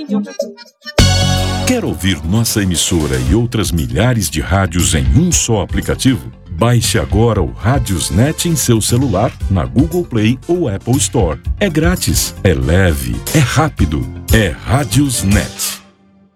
Quer ouvir nossa emissora e outras milhares de rádios em um só aplicativo? Baixe agora o Radiosnet em seu celular, na Google Play ou Apple Store. É grátis, é leve, é rápido. É Radiosnet.